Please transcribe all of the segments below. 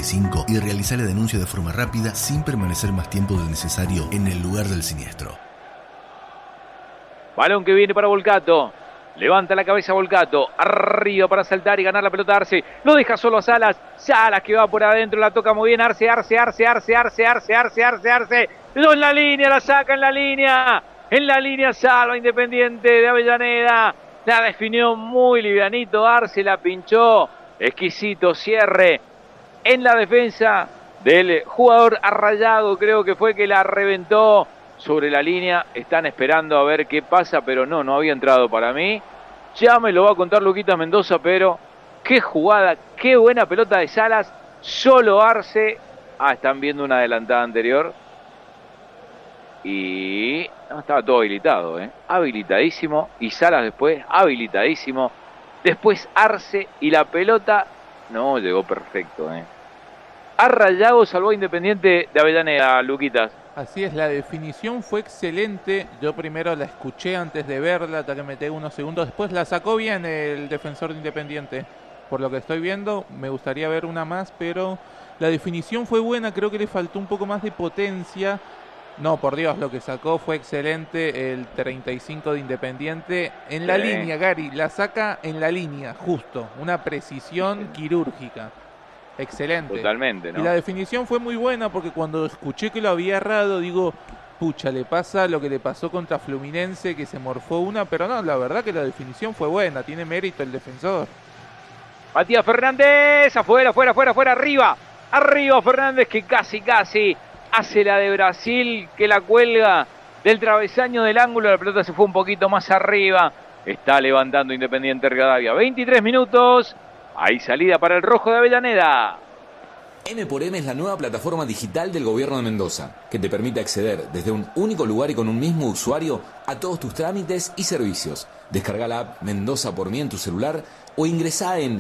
145 y realiza la denuncia de forma rápida sin permanecer más tiempo del necesario en el lugar del siniestro. Balón que viene para Volcato. Levanta la cabeza Volcato. Arriba para saltar y ganar la pelota Arce. Lo deja solo a Salas. Salas que va por adentro. La toca muy bien. Arce. No en la línea. La saca en la línea. En la línea salva Independiente de Avellaneda. La definió muy livianito. Arce la pinchó. Exquisito cierre en la defensa del jugador Arrayado. Creo que fue que la reventó sobre la línea. Están esperando a ver qué pasa, pero no había entrado para mí. Ya me lo va a contar Luquitas Mendoza, pero qué jugada, qué buena pelota de Salas. Solo Arce. Están viendo una adelantada anterior. Y estaba todo habilitado, habilitadísimo. Y Salas después, habilitadísimo. Después Arce y la pelota no llegó perfecto. Arrayado salvó a Independiente de Avellaneda, Luquitas. Así es, la definición fue excelente. Yo primero la escuché antes de verla, hasta que me tengo unos segundos. Después la sacó bien el defensor de Independiente. Por lo que estoy viendo, me gustaría ver una más, pero la definición fue buena. Creo que le faltó un poco más de potencia. No, por Dios, lo que sacó fue excelente el 35 de Independiente. En la línea, Gary, la saca en la línea, justo. Una precisión quirúrgica. Excelente. Totalmente, ¿no? Y la definición fue muy buena porque cuando escuché que lo había errado, digo, pucha, le pasa lo que le pasó contra Fluminense, que se morfó una, pero no, la verdad que la definición fue buena, tiene mérito el defensor. Matías Fernández, afuera, arriba Fernández, que casi hace la de Brasil, que la cuelga del travesaño del ángulo, la pelota se fue un poquito más arriba, está levantando Independiente Rivadavia. 23 minutos, hay salida para el rojo de Avellaneda. M×M es la nueva plataforma digital del gobierno de Mendoza, que te permite acceder desde un único lugar y con un mismo usuario a todos tus trámites y servicios. Descarga la app Mendoza por mí en tu celular o ingresá en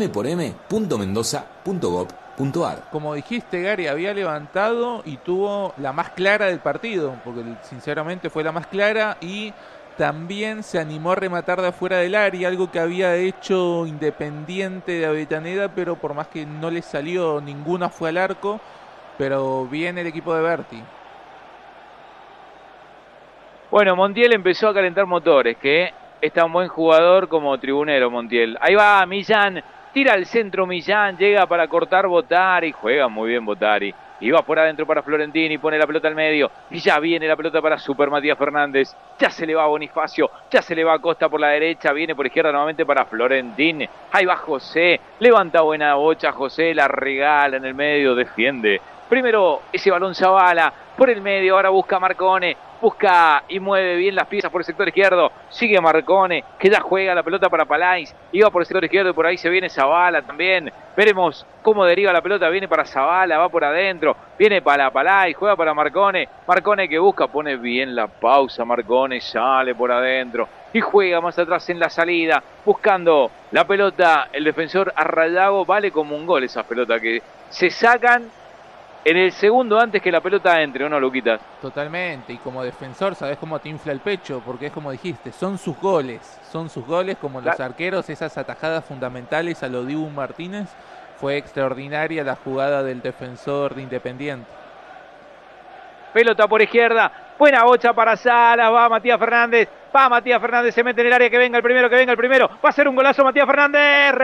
m4m.mendoza.gov.ar. Como dijiste, Gary, había levantado y tuvo la más clara del partido, porque sinceramente fue la más clara, y también se animó a rematar de afuera del área, algo que había hecho Independiente de Avellaneda, pero por más que no le salió, ninguna fue al arco, pero bien el equipo de Berti. Bueno, Montiel empezó a calentar motores, que es tan buen jugador como tribunero Montiel. Ahí va Millán, tira al centro Millán, llega para cortar Botari, juega muy bien Botari. Y va por adentro para Florentini, pone la pelota al medio. Y ya viene la pelota para Super Matías Fernández. Ya se le va a Bonifacio, ya se le va a Costa por la derecha. Viene por izquierda nuevamente para Florentini. Ahí va José, levanta buena bocha José, la regala en el medio, defiende. Primero ese balón Zavala por el medio, ahora busca Marcone. Busca y mueve bien las piezas por el sector izquierdo. Sigue Marcone, que ya juega la pelota para Palais. Iba por el sector izquierdo y por ahí se viene Zavala también. Veremos cómo deriva la pelota. Viene para Zavala, va por adentro. Viene para Palais, juega para Marcone. Marcone que busca, pone bien la pausa. Marcone sale por adentro y juega más atrás en la salida. Buscando la pelota, el defensor Arrayado. Vale como un gol esas pelotas que se sacan en el segundo antes que la pelota entre, ¿o no, Luquitas? Totalmente, y como defensor sabes cómo te infla el pecho, porque es como dijiste, son sus goles como los arqueros, esas atajadas fundamentales a lo Dibu Martínez. Fue extraordinaria la jugada del defensor de Independiente. Pelota por izquierda, buena bocha para Salas, va Matías Fernández, se mete en el área, que venga el primero, va a ser un golazo Matías Fernández,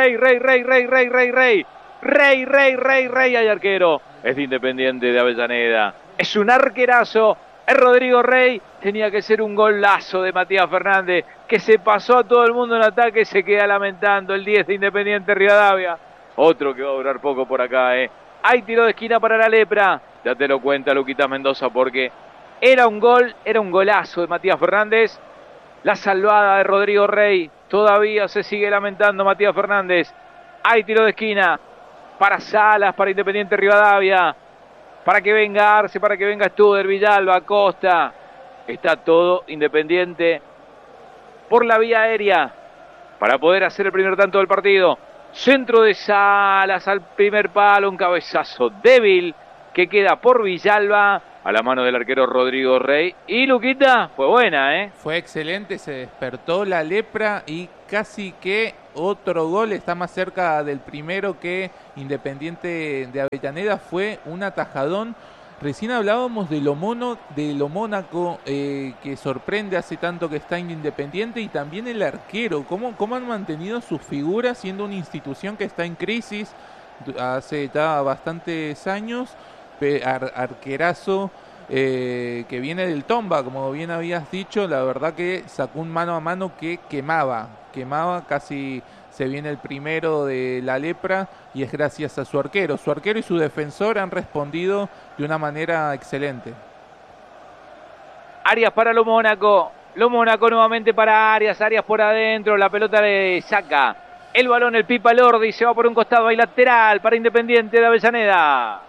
Rey, hay arquero, es de Independiente de Avellaneda, es un arquerazo, es Rodrigo Rey, tenía que ser un golazo de Matías Fernández, que se pasó a todo el mundo en ataque, se queda lamentando el 10 de Independiente Rivadavia, otro que va a durar poco por acá, hay tiro de esquina para la Lepra, ya te lo cuenta Luquitas Mendoza, porque era un golazo de Matías Fernández, la salvada de Rodrigo Rey, todavía se sigue lamentando Matías Fernández, hay tiro de esquina, para Salas, para Independiente Rivadavia, para que venga Arce, para que venga Studer, Villalba, Costa. Está todo Independiente por la vía aérea para poder hacer el primer tanto del partido. Centro de Salas al primer palo, un cabezazo débil que queda por Villalba a la mano del arquero Rodrigo Rey. Y Luquita, fue buena, Fue excelente, se despertó la Lepra y casi que otro gol, está más cerca del primero que Independiente de Avellaneda, fue un atajadón. Recién hablábamos de lo Mónaco, que sorprende hace tanto que está en Independiente, y también el arquero, cómo han mantenido sus figuras siendo una institución que está en crisis hace ya bastantes años. Arquerazo que viene del Tomba, como bien habías dicho, la verdad que sacó un mano a mano que quemaba, casi se viene el primero de la lepra, y es gracias a su arquero y su defensor han respondido de una manera excelente. Arias para lo Mónaco nuevamente para Arias por adentro, la pelota le saca el balón el Pipa Lordi, se va por un costado, hay lateral para Independiente de Avellaneda.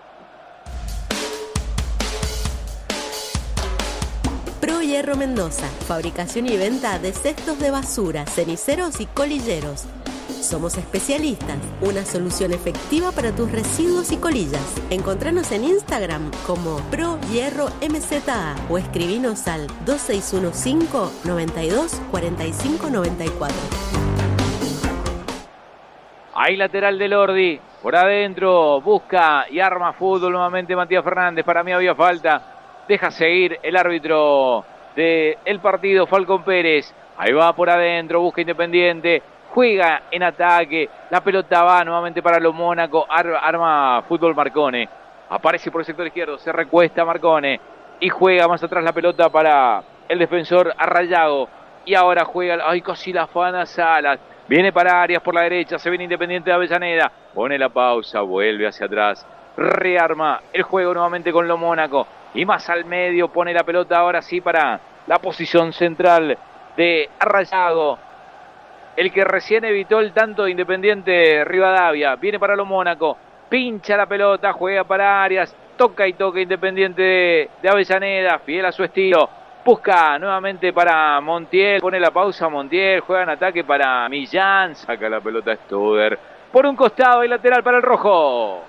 Pro Hierro Mendoza, fabricación y venta de cestos de basura, ceniceros y colilleros. Somos especialistas, una solución efectiva para tus residuos y colillas. Encontranos en Instagram como Pro Hierro MZA o escribinos al 2615 92 45 94. Hay lateral de Lordi, por adentro, busca y arma fútbol nuevamente Matías Fernández, para mí había falta. Deja seguir el árbitro del partido, Falcón Pérez. Ahí va por adentro, busca Independiente. Juega en ataque. La pelota va nuevamente para los Mónaco. Arma fútbol Marcone. Aparece por el sector izquierdo. Se recuesta Marcone. Y juega más atrás la pelota para el defensor Arrayago. Y ahora juega. Ay, casi la afana Salas. Viene para Arias por la derecha. Se viene Independiente de Avellaneda. Pone la pausa. Vuelve hacia atrás. Rearma el juego nuevamente con los Mónaco. Y más al medio pone la pelota ahora sí para la posición central de Arrayago. El que recién evitó el tanto de Independiente Rivadavia. Viene para los Mónaco. Pincha la pelota, juega para Arias. Toca Independiente de Avellaneda. Fiel a su estilo. Busca nuevamente para Montiel. Pone la pausa Montiel. Juega en ataque para Millán. Saca la pelota Studer. Por un costado y lateral para el rojo.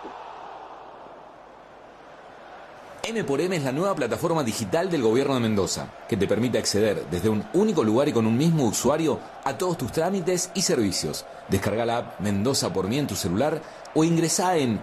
M por M es la nueva plataforma digital del Gobierno de Mendoza, que te permite acceder desde un único lugar y con un mismo usuario a todos tus trámites y servicios. Descarga la app Mendoza por mí en tu celular o ingresá en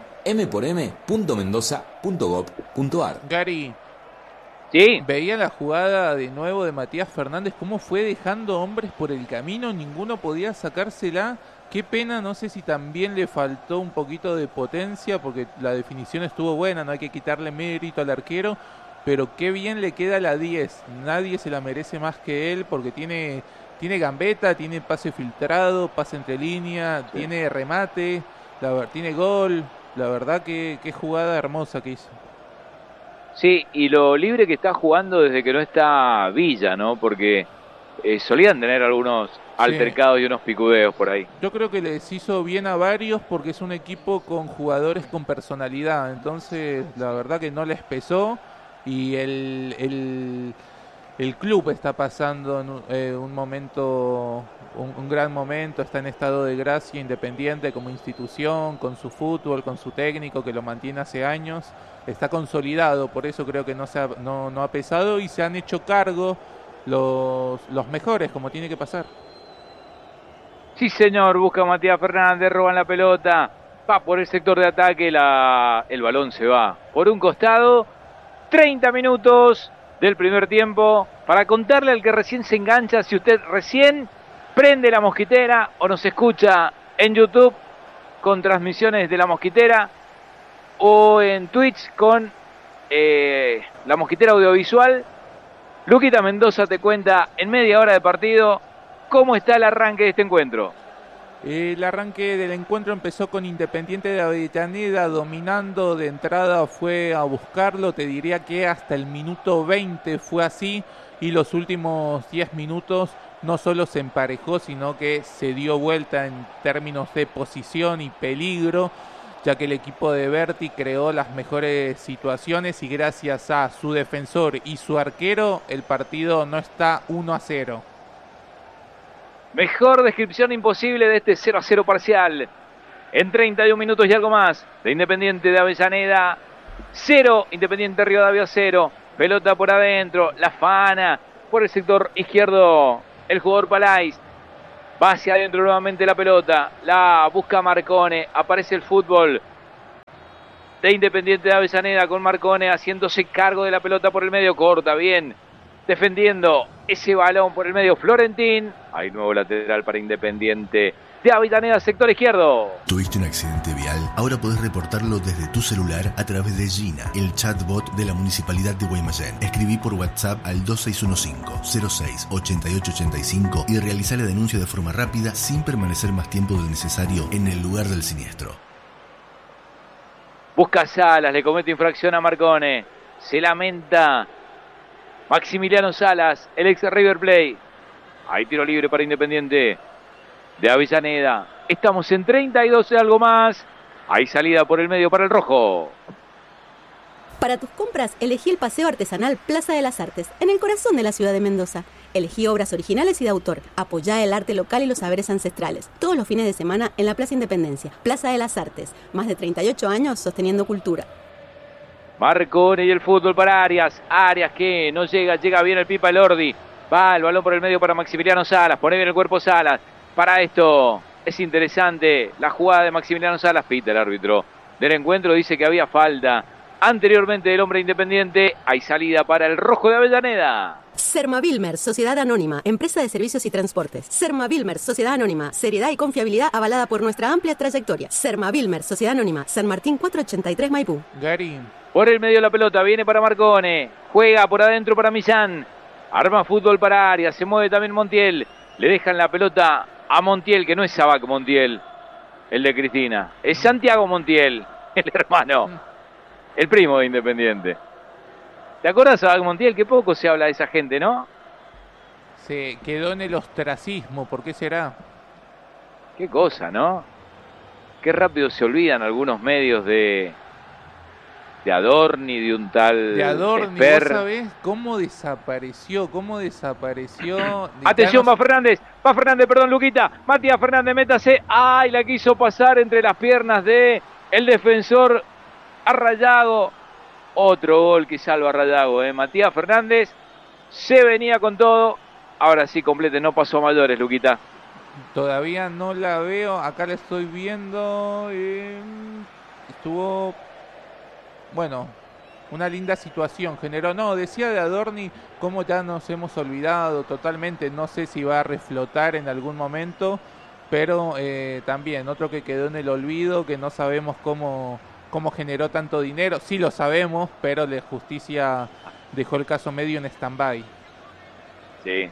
mporm.mendoza.gov.ar. Gary, ¿sí? Veía la jugada de nuevo de Matías Fernández, cómo fue dejando hombres por el camino, ninguno podía sacársela. Qué pena, no sé si también le faltó un poquito de potencia, porque la definición estuvo buena, no hay que quitarle mérito al arquero, pero qué bien le queda la 10. Nadie se la merece más que él, porque tiene gambeta, tiene pase filtrado, pase entre línea, sí, tiene remate, tiene gol. La verdad que qué jugada hermosa que hizo. Sí, y lo libre que está jugando desde que no está Villa, ¿no? Porque solían tener algunos altercados y unos picudeos por ahí. Yo creo que les hizo bien a varios porque es un equipo con jugadores con personalidad, entonces la verdad que no les pesó, y el club está pasando un momento, un gran momento, está en estado de gracia Independiente como institución, con su fútbol, con su técnico que lo mantiene hace años, está consolidado, por eso creo que no ha pesado, y se han hecho cargo los mejores, como tiene que pasar. Sí, señor, busca Matías Fernández, roban la pelota, va por el sector de ataque, el balón se va por un costado. 30 minutos del primer tiempo para contarle al que recién se engancha, si usted recién prende la mosquitera o nos escucha en YouTube con transmisiones de la mosquitera o en Twitch con la mosquitera audiovisual. Luquita Mendoza te cuenta en media hora de partido cómo está el arranque de este encuentro. El arranque del encuentro empezó con Independiente de Avellaneda dominando de entrada, fue a buscarlo, te diría que hasta el minuto 20 fue así, y los últimos 10 minutos no solo se emparejó, sino que se dio vuelta en términos de posición y peligro, ya que el equipo de Berti creó las mejores situaciones y gracias a su defensor y su arquero el partido no está 1-0. Mejor descripción imposible de este 0-0 parcial. En 31 minutos y algo más de Independiente de Avellaneda 0, Independiente Rivadavia 0. Pelota por adentro, la fana por el sector izquierdo el jugador Palais. Va hacia adentro nuevamente la pelota. La busca Marcone. Aparece el fútbol de Independiente de Avellaneda con Marcone haciéndose cargo de la pelota por el medio. Corta bien. Defendiendo ese balón por el medio Florentín. Hay nuevo lateral para Independiente de Avellaneda, sector izquierdo. ¿Tuviste un accidente vial? Ahora podés reportarlo desde tu celular a través de Gina, el chatbot de la Municipalidad de Guaymallén. Escribí por WhatsApp al 2615-06-8885 y realizá la denuncia de forma rápida sin permanecer más tiempo del necesario en el lugar del siniestro. Busca Salas, le comete infracción a Marcone. Se lamenta Maximiliano Salas, el ex River Plate. Hay tiro libre para Independiente de Avellaneda. Estamos en 32 y algo más. Hay salida por el medio para el rojo. Para tus compras, elegí el Paseo Artesanal Plaza de las Artes, en el corazón de la ciudad de Mendoza. Elegí obras originales y de autor. Apoyá el arte local y los saberes ancestrales. Todos los fines de semana en la Plaza Independencia. Plaza de las Artes. Más de 38 años sosteniendo cultura. Marcone y el fútbol para Arias. Arias que no llega bien el Pipa Elordi. Va el balón por el medio para Maximiliano Salas. Pone bien el cuerpo Salas. Para esto es interesante la jugada de Maximiliano Salas. Pita el árbitro del encuentro. Dice que había falta anteriormente del hombre Independiente. Hay salida para el rojo de Avellaneda. Sermavilmer, Sociedad Anónima, Empresa de Servicios y Transportes. Sermavilmer, Sociedad Anónima, seriedad y confiabilidad avalada por nuestra amplia trayectoria. Sermavilmer, Sociedad Anónima, San Martín 483 Maipú. Gary. Por el medio de la pelota, viene para Marcone. Juega por adentro para Millán. Arma fútbol para Arias, se mueve también Montiel. Le dejan la pelota a Montiel, que no es Sabac Montiel, el de Cristina. Es Santiago Montiel, el hermano, el primo de Independiente. ¿Te acuerdas, Sabac Montiel? Que poco se habla de esa gente, ¿no? Se quedó en el ostracismo, ¿por qué será? Qué cosa, ¿no? Qué rápido se olvidan algunos medios de Adorni, de un tal de Adorni. Esper. ¿Vos sabés cómo desapareció? Atención, va Fernández, perdón, Luquita. Matías Fernández, métase. ¡Ay! La quiso pasar entre las piernas de el defensor Arrayago. Otro gol que salva a Rayago, Matías Fernández se venía con todo. Ahora sí, complete, no pasó a mayores, Luquita. Todavía no la veo, acá la estoy viendo. Estuvo, bueno, una linda situación generó. No, decía de Adorni, cómo ya nos hemos olvidado totalmente. No sé si va a reflotar en algún momento, pero también otro que quedó en el olvido, que no sabemos cómo generó tanto dinero. Sí lo sabemos, pero la justicia dejó el caso medio en stand-by. Sí.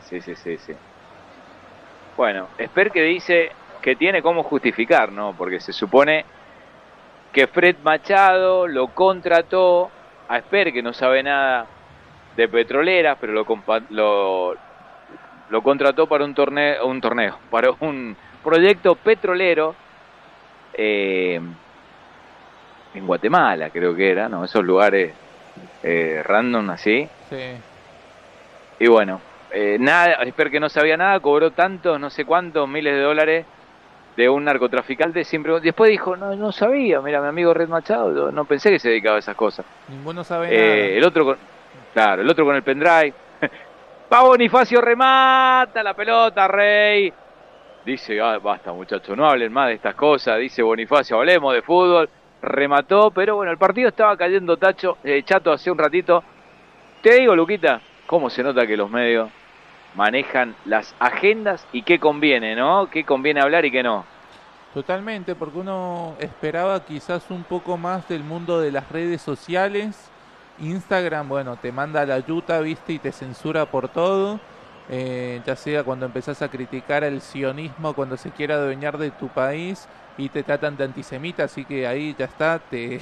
Bueno, Esper que dice que tiene cómo justificar, ¿no? Porque se supone que Fred Machado lo contrató a Esper, que no sabe nada de petroleras, pero lo contrató para un torneo, para un proyecto petrolero en Guatemala, creo que era, ¿no? Esos lugares random así. Sí. Y bueno, nada, Esper que no sabía nada, cobró tantos, no sé cuántos miles de dólares de un narcotraficante. Siempre, después dijo, no sabía, mira, mi amigo Red Machado, no pensé que se dedicaba a esas cosas. Ninguno sabe nada. El otro con el pendrive. Va Bonifacio, remata la pelota, Rey. Dice, basta muchachos, no hablen más de estas cosas. Dice Bonifacio, hablemos de fútbol. Remató, pero bueno, el partido estaba cayendo chato hace un ratito. Te digo, Luquita, cómo se nota que los medios manejan las agendas y qué conviene, ¿no? Qué conviene hablar y qué no. Totalmente, porque uno esperaba quizás un poco más del mundo de las redes sociales. Instagram, bueno, te manda la yuta, viste, y te censura por todo. Ya sea cuando empezás a criticar el sionismo, cuando se quiere adueñar de tu país y te tratan de antisemita, así que ahí ya está, te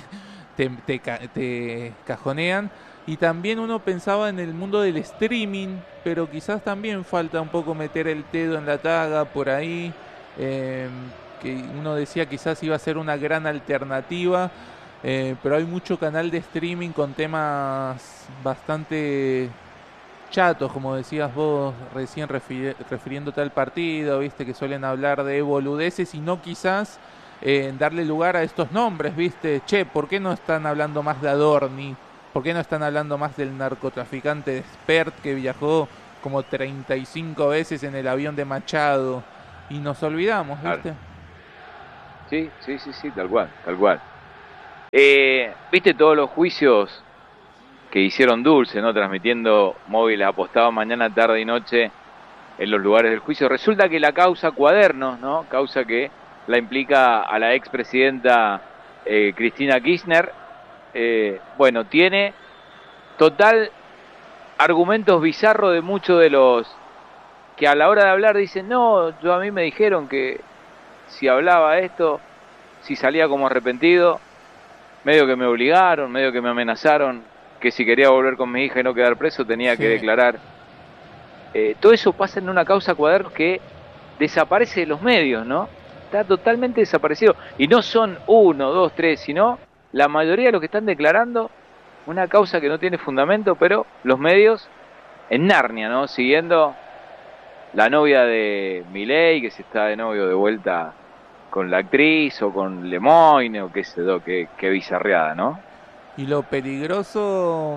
cajonean. Y también uno pensaba en el mundo del streaming, pero quizás también falta un poco meter el dedo en la llaga por ahí, que uno decía quizás iba a ser una gran alternativa, pero hay mucho canal de streaming con temas bastante chatos, como decías vos recién refiriéndote al partido, viste, que suelen hablar de boludeces y no quizás darle lugar a estos nombres, viste. Che, ¿por qué no están hablando más de Adorni? ¿Por qué no están hablando más del narcotraficante Spert que viajó como 35 veces en el avión de Machado? y nos olvidamos, ¿viste? Sí, tal cual, tal cual. ¿Viste todos los juicios que hicieron Dulce, ¿no? Transmitiendo móviles apostados mañana, tarde y noche en los lugares del juicio? Resulta que la causa Cuadernos, ¿no? Causa que la implica a la expresidenta Cristina Kirchner, bueno, tiene total argumentos bizarros de muchos de los que a la hora de hablar dicen, no, a mí me dijeron que si hablaba esto, si salía como arrepentido, medio que me obligaron, medio que me amenazaron, que si quería volver con mi hija y no quedar preso tenía que declarar. Todo eso pasa en una causa Cuadernos que desaparece de los medios, ¿no? Está totalmente desaparecido. Y no son 1, 2, 3, sino la mayoría de los que están declarando una causa que no tiene fundamento, pero los medios en Narnia, ¿no? Siguiendo la novia de Milei, que se está de novio de vuelta con la actriz, o con Lemoyne, o qué sé yo, qué bizarreada, ¿no? Y lo peligroso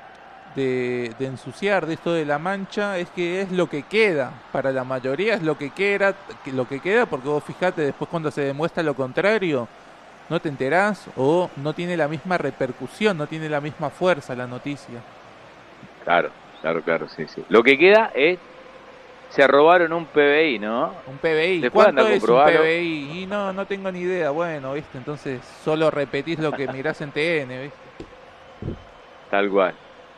de ensuciar de esto de La Mancha es que es lo que queda, para la mayoría es lo que queda, porque vos fijate, después cuando se demuestra lo contrario, no te enterás o no tiene la misma repercusión, no tiene la misma fuerza la noticia. Claro, sí. Lo que queda es, se robaron un PBI, ¿no? Un PBI, ¿cuánto es un PBI? Y no tengo ni idea, bueno, ¿viste? Entonces solo repetís lo que mirás en TN, ¿viste? Tal cual.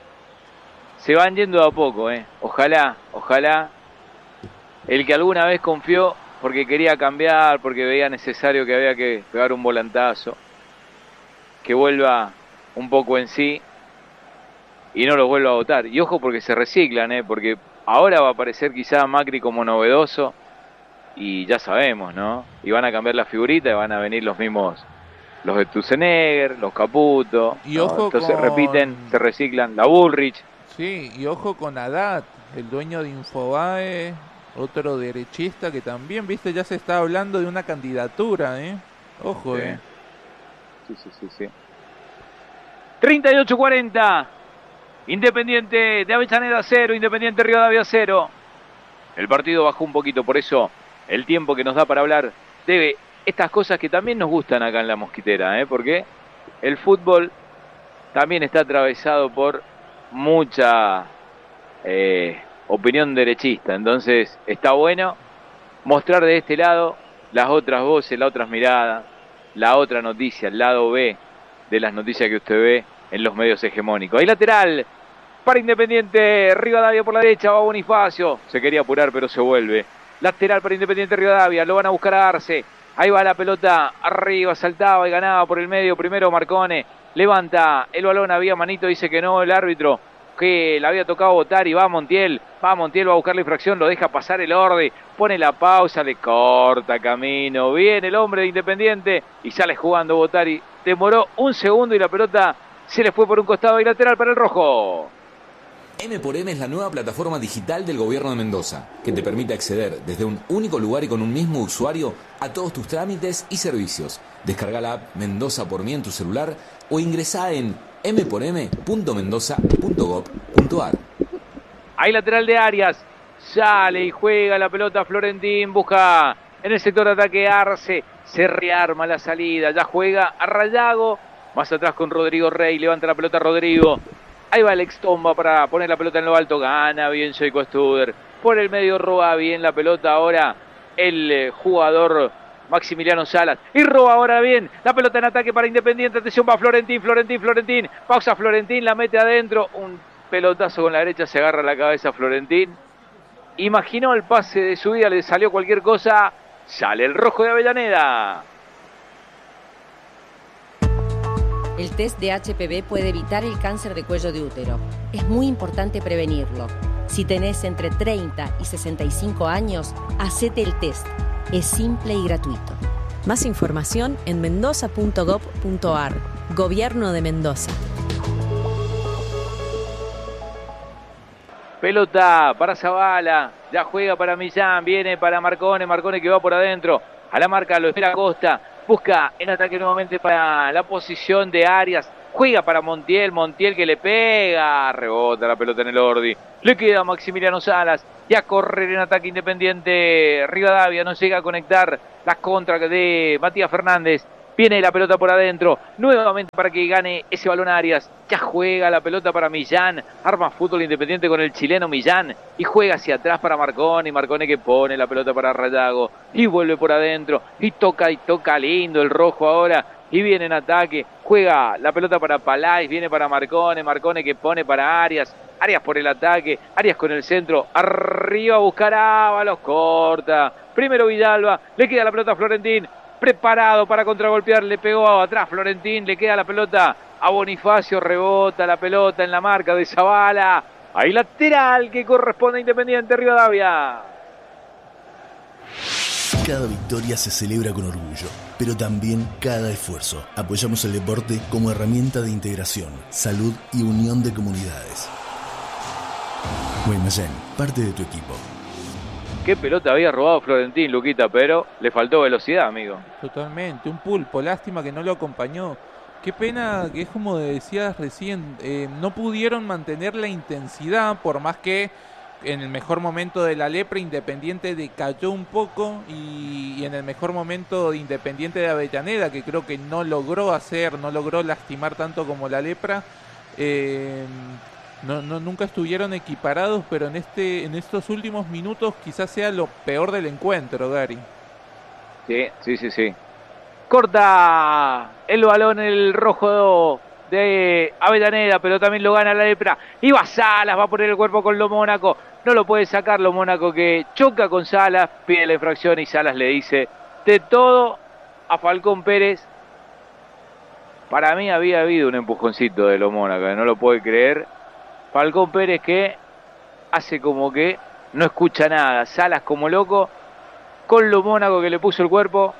Se van yendo a poco, Ojalá el que alguna vez confió porque quería cambiar, porque veía necesario que había que pegar un volantazo, que vuelva un poco en sí y no lo vuelva a votar. Y ojo porque se reciclan, porque ahora va a aparecer quizá Macri como novedoso y ya sabemos, ¿no? Y van a cambiar la figurita y van a venir los mismos, los de Tusenegger, los Caputo, y ojo, entonces repiten, se reciclan, la Bullrich. Sí, y ojo con Haddad, el dueño de Infobae, otro derechista que también, viste, ya se está hablando de una candidatura, Ojo, Sí. 38-40. Independiente de Avellaneda 0, Independiente Rivadavia 0. El partido bajó un poquito, por eso el tiempo que nos da para hablar de estas cosas que también nos gustan acá en La Mosquitera, porque el fútbol también está atravesado por mucha opinión derechista, entonces está bueno mostrar de este lado las otras voces, las otras miradas, la otra noticia, el lado B de las noticias que usted ve en los medios hegemónicos. Hay lateral para Independiente Rivadavia por la derecha, va Bonifacio, se quería apurar pero se vuelve. Lateral para Independiente Rivadavia, lo van a buscar a Arce, ahí va la pelota arriba, saltaba y ganaba por el medio, primero Marcone, levanta el balón, había manito, dice que no el árbitro, que le había tocado votar y va Montiel, va a buscar la infracción, lo deja pasar el Orde, pone la pausa, le corta camino, viene el hombre de Independiente y sale jugando Botari, demoró un segundo y la pelota se le fue por un costado y lateral para el rojo. M por M es la nueva plataforma digital del gobierno de Mendoza, que te permite acceder desde un único lugar y con un mismo usuario a todos tus trámites y servicios. Descarga la app Mendoza por mí en tu celular o ingresá en mporm.mendoza.gov.ar. Hay lateral de Arias, sale y juega la pelota Florentín, busca en el sector de ataque Arce, se rearma la salida, ya juega a Rayago, más atrás con Rodrigo Rey, levanta la pelota Rodrigo. Ahí va Alex Tomba para poner la pelota en lo alto, gana bien Seiko Studer. Por el medio roba bien la pelota ahora el jugador Maximiliano Salas. Y roba ahora bien la pelota en ataque para Independiente. Atención, va Florentín. Pausa Florentín, la mete adentro. Un pelotazo con la derecha, se agarra la cabeza Florentín. Imaginó el pase de su vida, le salió cualquier cosa. Sale el rojo de Avellaneda. El test de HPV puede evitar el cáncer de cuello de útero. Es muy importante prevenirlo. Si tenés entre 30 y 65 años, hacete el test. Es simple y gratuito. Más información en mendoza.gov.ar. Gobierno de Mendoza. Pelota para Zavala, ya juega para Millán, viene para Marcone que va por adentro. A la marca lo espera Costa. Busca en ataque nuevamente para la posición de Arias. juega para Montiel, Montiel que le pega, rebota la pelota en el Ordi, le queda a Maximiliano Salas, y a correr en ataque Independiente Rivadavia, no llega a conectar las contras de Matías Fernández, viene la pelota por adentro, nuevamente para que gane ese balón Arias, ya juega la pelota para Millán, arma fútbol Independiente con el chileno Millán, y juega hacia atrás para Marcone, Marcone que pone la pelota para Rayago, y vuelve por adentro, y toca lindo el rojo ahora, y viene en ataque, juega la pelota para Palais, viene para Marcone, Marcone que pone para Arias, Arias por el ataque, Arias con el centro, arriba a buscar a Ábalos, corta, primero Villalba, le queda la pelota a Florentín, preparado para contragolpear, le pegó atrás Florentín, le queda la pelota a Bonifacio, rebota la pelota en la marca de Zavala, hay lateral que corresponde a Independiente Rivadavia. Cada victoria se celebra con orgullo, pero también cada esfuerzo. Apoyamos el deporte como herramienta de integración, salud y unión de comunidades. Guaymallén, parte de tu equipo. Qué pelota había robado Florentín, Luquita, pero le faltó velocidad, amigo. Totalmente, un pulpo, lástima que no lo acompañó. Qué pena que es como decías recién, no pudieron mantener la intensidad, por más que en el mejor momento de la Lepra Independiente decayó un poco y en el mejor momento de Independiente de Avellaneda, que creo que no logró lastimar tanto como la Lepra, nunca estuvieron equiparados, pero en estos últimos minutos quizás sea lo peor del encuentro, Gary. Sí. Corta el balón el rojo de Avellaneda, pero también lo gana la Lepra. Y va Salas, va a poner el cuerpo con Lo Mónaco. No lo puede sacar Lo Mónaco, que choca con Salas, pide la infracción y Salas le dice de todo a Falcón Pérez. Para mí había habido un empujoncito de Lo Mónaco, no lo puede creer. Falcón Pérez que hace como que no escucha nada. Salas como loco, con Lo Mónaco que le puso el cuerpo.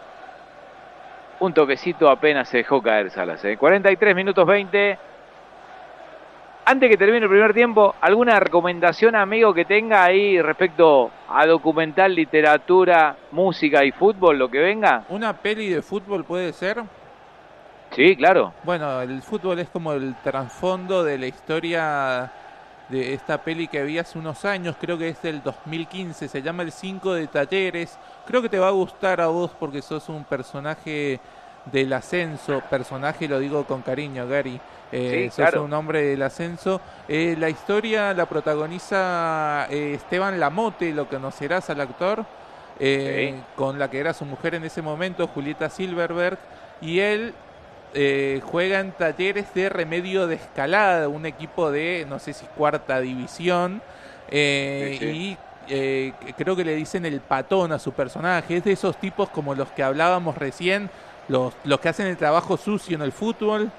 Un toquecito, apenas se dejó caer Salas. 43 minutos 20. Antes que termine el primer tiempo, ¿alguna recomendación, amigo, que tenga ahí respecto a documental, literatura, música y fútbol, lo que venga? ¿Una peli de fútbol puede ser? Sí, claro. Bueno, el fútbol es como el trasfondo de la historia de esta peli que había hace unos años, creo que es del 2015, se llama El 5 de Talleres. Creo que te va a gustar a vos porque sos un personaje del ascenso, personaje lo digo con cariño, Gary. Sí, sos claro. un hombre del ascenso. La historia la protagoniza Esteban Lamote, lo conocerás al actor, Sí. con la que era su mujer en ese momento, Julieta Silverberg, y él juega en Talleres de Remedio de Escalada, un equipo de, no sé si cuarta división, y creo que le dicen el patón a su personaje. Es de esos tipos como los que hablábamos recién, los que hacen el trabajo sucio en el fútbol.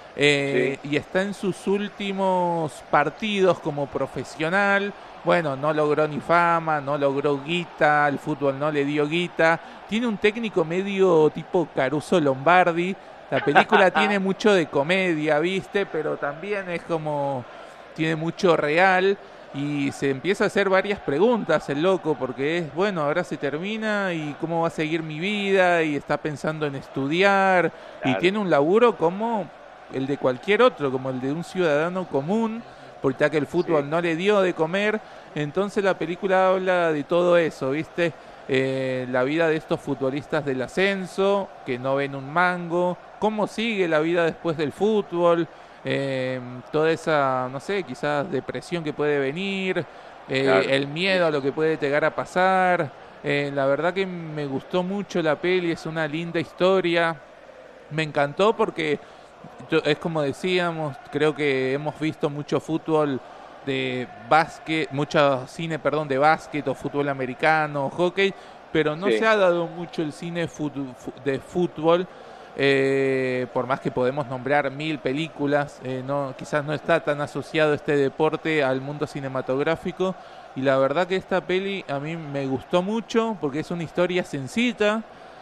Y está en sus últimos partidos como profesional. Bueno, no logró ni fama, no logró guita, el fútbol no le dio guita. Tiene un técnico medio tipo Caruso Lombardi. La película tiene mucho de comedia, ¿viste? Pero también es como, tiene mucho real. Y se empieza a hacer varias preguntas el loco, porque es, bueno, ahora se termina y cómo va a seguir mi vida, y está pensando en estudiar, Claro. y tiene un laburo como el de cualquier otro, como el de un ciudadano común, porque ya que el fútbol no le dio de comer. Entonces la película habla de todo eso, ¿viste? La vida de estos futbolistas del ascenso, que no ven un mango, cómo sigue la vida después del fútbol, toda esa, no sé, quizás depresión que puede venir, Claro. el miedo a lo que puede llegar a pasar. La verdad que me gustó mucho la peli, es una linda historia, me encantó porque es como decíamos, creo que hemos visto mucho fútbol de básquet, mucho cine, perdón, de básquet o fútbol americano, hockey, pero no Sí. se ha dado mucho el cine de fútbol, por más que podemos nombrar 1000 películas, quizás no está tan asociado este deporte al mundo cinematográfico, y la verdad que esta peli a mí me gustó mucho porque es una historia sencilla.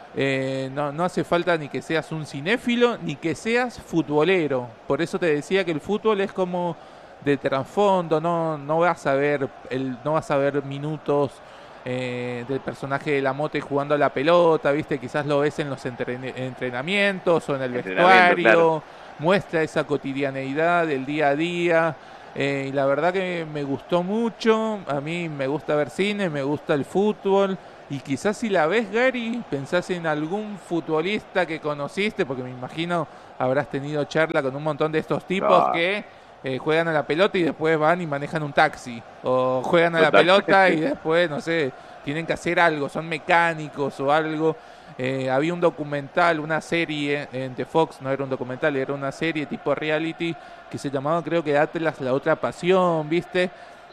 No hace falta ni que seas un cinéfilo ni que seas futbolero. Por eso te decía que el fútbol es como de trasfondo, no vas a ver minutos del personaje de Lamote jugando a la pelota, ¿viste? Quizás lo ves en los entrenamientos o en el vestuario, Claro. muestra esa cotidianeidad del día a día. Y la verdad que me gustó mucho. A mí me gusta ver cine, me gusta el fútbol. Y quizás si la ves, Gary, pensás en algún futbolista que conociste, porque me imagino habrás tenido charla con un montón de estos tipos que juegan a la pelota y después van y manejan un taxi. O juegan a la pelota y después, no sé, tienen que hacer algo, son mecánicos o algo. Había un documental, una serie en The Fox, no era un documental, era una serie tipo reality que se llamaba, creo que Atlas, la otra pasión, ¿viste?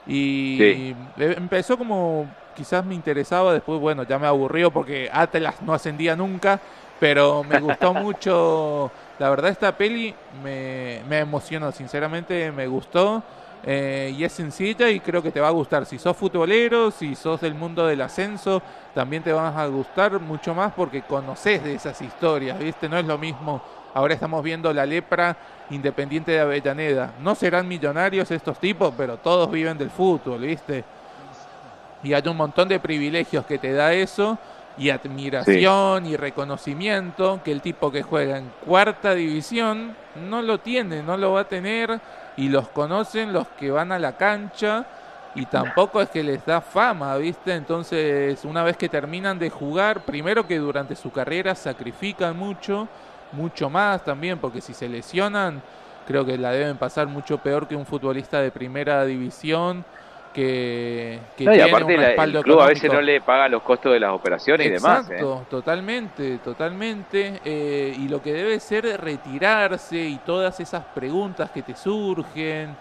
Y empezó como, quizás me interesaba, después, bueno, ya me aburrió porque Atlas no ascendía nunca, pero me gustó mucho. La verdad, esta peli me emocionó, sinceramente me gustó. Y es sencilla y creo que te va a gustar. Si sos futbolero, si sos del mundo del ascenso, también te van a gustar mucho más porque conoces de esas historias, ¿viste? No es lo mismo. Ahora estamos viendo la Lepra, Independiente de Avellaneda. No serán millonarios estos tipos, pero todos viven del fútbol, ¿viste? Y hay un montón de privilegios que te da eso, y admiración y reconocimiento que el tipo que juega en cuarta división no lo tiene, no lo va a tener, y los conocen los que van a la cancha, y tampoco es que les da fama, ¿viste? Entonces, una vez que terminan de jugar, primero que durante su carrera sacrifican mucho más también, porque si se lesionan, creo que la deben pasar mucho peor que un futbolista de primera división que no, y tiene aparte un respaldo el club económico. A veces no le paga los costos de las operaciones. Exacto, y demás. totalmente. Y lo que debe ser retirarse y todas esas preguntas que te surgen.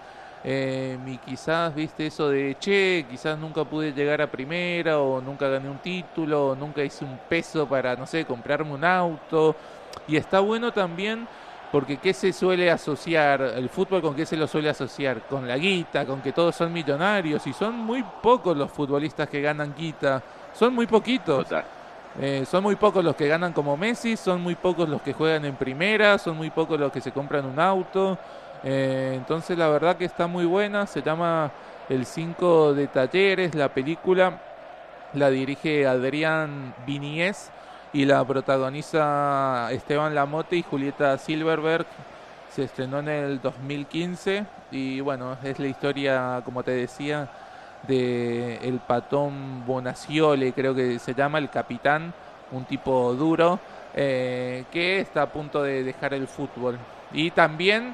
Y quizás, viste, eso de, quizás nunca pude llegar a primera, o nunca gané un título, o nunca hice un peso para, no sé, comprarme un auto. Y está bueno también porque ¿qué se suele asociar? El fútbol, ¿con qué se lo suele asociar? Con la guita, con que todos son millonarios, y son muy pocos los futbolistas que ganan guita, son muy poquitos. Total. Son muy pocos los que ganan como Messi, son muy pocos los que juegan en primera, son muy pocos los que se compran un auto. Entonces la verdad que está muy buena, se llama El 5 de Talleres, la película, la dirige Adrián Viniés y la protagoniza Esteban Lamote y Julieta Silverberg. Se estrenó en el 2015 y bueno, es la historia, como te decía, de el Patón Bonaciole, creo que se llama, el capitán, un tipo duro que está a punto de dejar el fútbol. Y también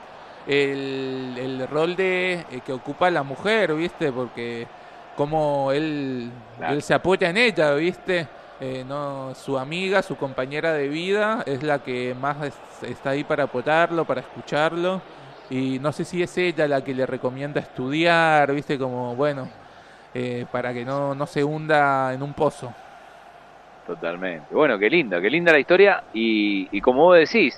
el rol que ocupa la mujer, ¿viste? Porque como él se apoya en ella, ¿viste? No, su amiga, su compañera de vida es la que más está ahí para apoyarlo, para escucharlo, y no sé si es ella la que le recomienda estudiar, ¿viste? Como, bueno, para que no se hunda en un pozo. Totalmente. Bueno, qué linda la historia, y como vos decís,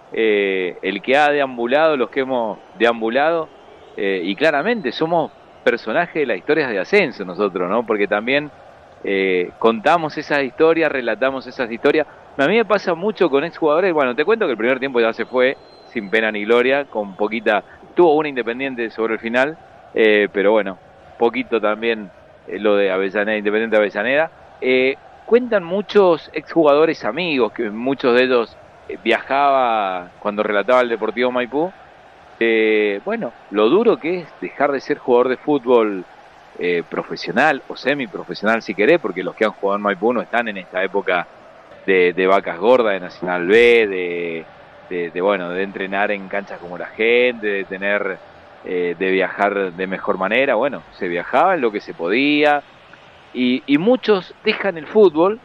el que ha deambulado, los que hemos deambulado, y claramente somos personajes de las historias de ascenso nosotros, ¿no? Porque también contamos esas historias, relatamos esas historias. A mí me pasa mucho con exjugadores. Bueno, te cuento que el primer tiempo ya se fue sin pena ni gloria, con poquita, tuvo una Independiente sobre el final, pero bueno, poquito también lo de Avellaneda, Independiente de Avellaneda. Cuentan muchos exjugadores amigos, que muchos de ellos viajaba cuando relataba el Deportivo Maipú. Bueno, lo duro que es dejar de ser jugador de fútbol profesional o semiprofesional, si querés, porque los que han jugado en Maipú no están en esta época de vacas gordas, de Nacional B, de entrenar en canchas como la gente, de tener de viajar de mejor manera. Bueno, se viajaba en lo que se podía, y muchos dejan el fútbol,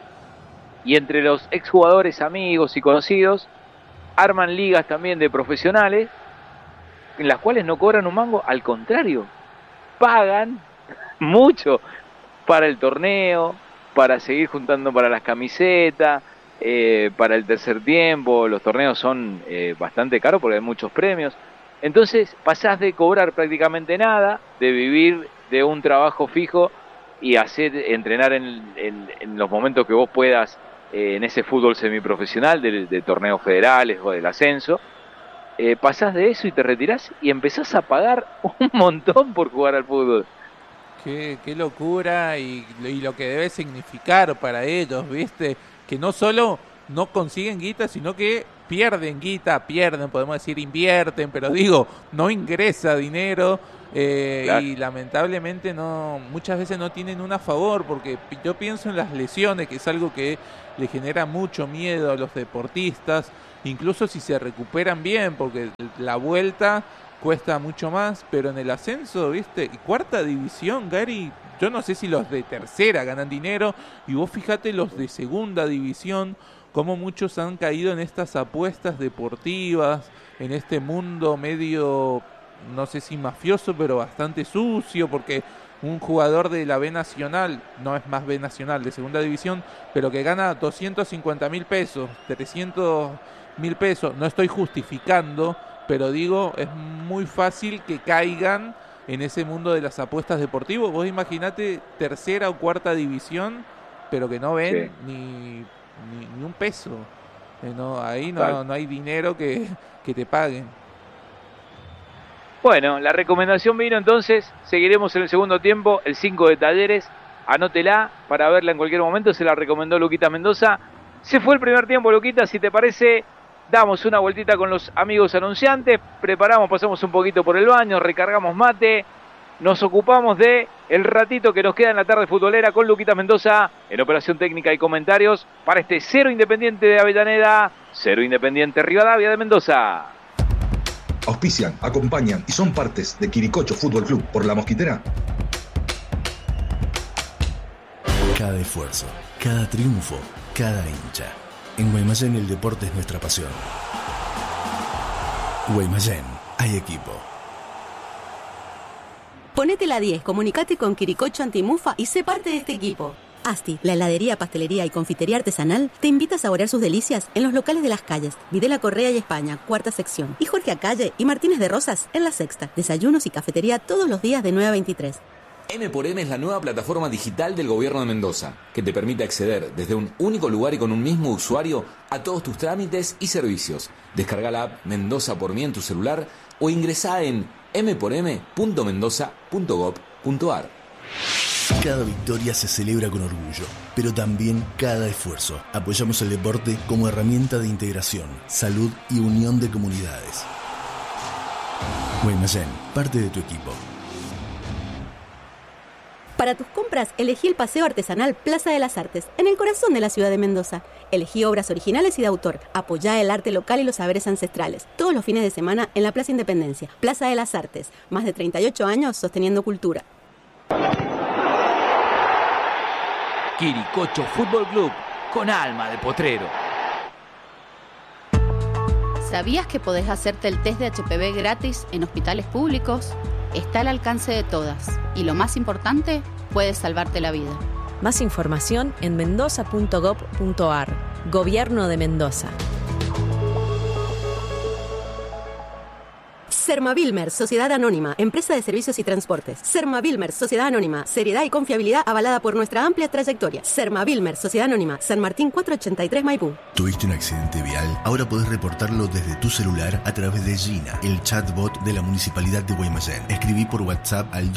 y entre los exjugadores amigos y conocidos arman ligas también de profesionales en las cuales no cobran un mango, al contrario, pagan mucho para el torneo, para seguir juntando para las camisetas, para el tercer tiempo. Los torneos son bastante caros porque hay muchos premios. Entonces pasás de cobrar prácticamente nada, de vivir de un trabajo fijo y entrenar en los momentos que vos puedas en ese fútbol semiprofesional de torneos federales o del ascenso. Pasás de eso y te retirás y empezás a pagar un montón por jugar al fútbol. Qué locura, y lo que debe significar para ellos, ¿viste? Que no solo no consiguen guita, sino que pierden guita, podemos decir invierten, pero digo, no ingresa dinero. Claro. Y lamentablemente muchas veces no tienen una a favor, porque yo pienso en las lesiones, que es algo que le genera mucho miedo a los deportistas, incluso si se recuperan bien, porque la vuelta cuesta mucho más, pero en el ascenso, ¿viste? Cuarta división, Gary, yo no sé si los de tercera ganan dinero, y vos fíjate los de segunda división, cómo muchos han caído en estas apuestas deportivas, en este mundo medio, no sé si mafioso, pero bastante sucio, porque un jugador de la B Nacional, no es más B Nacional, de segunda división, pero que gana 250.000 pesos, 300.000 pesos, no estoy justificando, pero digo, es muy fácil que caigan en ese mundo de las apuestas deportivas. Vos imaginate tercera o cuarta división, pero que no ven ni un peso. Ahí no hay dinero que te paguen. Bueno, la recomendación vino entonces, seguiremos en el segundo tiempo, el 5 de Talleres, anótela para verla en cualquier momento, se la recomendó Luquita Mendoza. Se fue el primer tiempo, Luquita, si te parece, damos una vueltita con los amigos anunciantes, preparamos, pasamos un poquito por el baño, recargamos mate, nos ocupamos de el ratito que nos queda en la tarde futbolera con Luquita Mendoza en operación técnica y comentarios para este 0 Independiente de Avellaneda, 0 Independiente Rivadavia de Mendoza. Auspician, acompañan y son partes de Quiricocho Fútbol Club por La Mosquitera. Cada esfuerzo, cada triunfo, cada hincha. En Guaymallén el deporte es nuestra pasión. Guaymallén, hay equipo. Ponete la 10, comunicate con Quiricocho Antimufa y sé parte de este equipo. Asti, la heladería, pastelería y confitería artesanal, te invita a saborear sus delicias en los locales de Las Calles, Videla Correa y España, cuarta sección, y Jorge Acalle y Martínez de Rosas en la sexta. Desayunos y cafetería todos los días de 9 a 23. M por M es la nueva plataforma digital del Gobierno de Mendoza, que te permite acceder desde un único lugar y con un mismo usuario a todos tus trámites y servicios. Descarga la app Mendoza por mí en tu celular o ingresá en mporm.mendoza.gov.ar. Cada victoria se celebra con orgullo, pero también cada esfuerzo. Apoyamos el deporte como herramienta de integración, salud y unión de comunidades. Guaymallén, parte de tu equipo. Para tus compras, elegí el Paseo Artesanal Plaza de las Artes, en el corazón de la ciudad de Mendoza. Elegí obras originales y de autor. Apoyá el arte local y los saberes ancestrales. Todos los fines de semana en la Plaza Independencia. Plaza de las Artes. Más de 38 años sosteniendo cultura. Quiricocho Fútbol Club, con alma de potrero. ¿Sabías que podés hacerte el test de HPV gratis en hospitales públicos? Está al alcance de todas. Y lo más importante, puede salvarte la vida. Más información en mendoza.gov.ar. Gobierno de Mendoza. Sermavilmer, Sociedad Anónima, Empresa de Servicios y Transportes. Sermavilmer, Sociedad Anónima, seriedad y confiabilidad avalada por nuestra amplia trayectoria. Sermavilmer, Sociedad Anónima, San Martín 483 Maipú. ¿Tuviste un accidente vial? Ahora podés reportarlo desde tu celular a través de Gina, el chatbot de la Municipalidad de Guaymallén. Escribí por WhatsApp al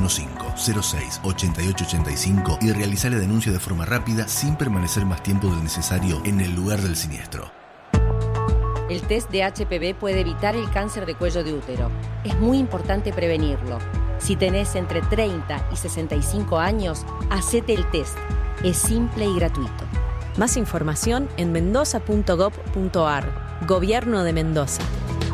2615-06-8885 y realizá la denuncia de forma rápida sin permanecer más tiempo del necesario en el lugar del siniestro. El test de HPV puede evitar el cáncer de cuello de útero. Es muy importante prevenirlo. Si tenés entre 30 y 65 años, hacete el test. Es simple y gratuito. Más información en mendoza.gov.ar. Gobierno de Mendoza.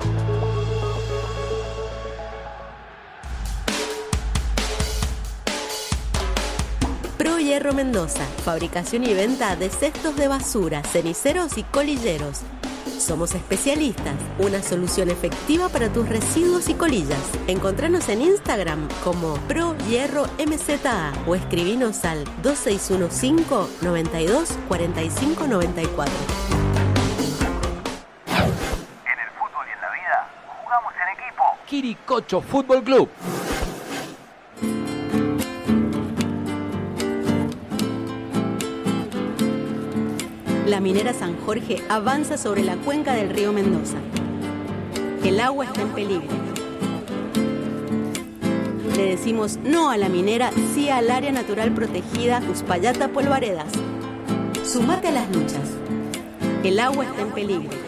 Pro Hierro Mendoza. Fabricación y venta de cestos de basura, ceniceros y colilleros. Somos especialistas, una solución efectiva para tus residuos y colillas. Encontranos en Instagram como Pro Hierro MZA o escribinos al 2615 92 45 94. En el fútbol y en la vida, jugamos en equipo. Quiricocho Fútbol Club. La minera San Jorge avanza sobre la cuenca del río Mendoza. El agua está en peligro. Le decimos no a la minera, sí al área natural protegida Uspallata Polvaredas. Sumate a las luchas. El agua está en peligro.